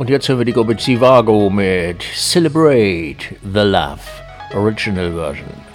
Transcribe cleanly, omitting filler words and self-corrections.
Und jetzt hören wir die Gruppe Zivago mit Celebrate the Love Original Version.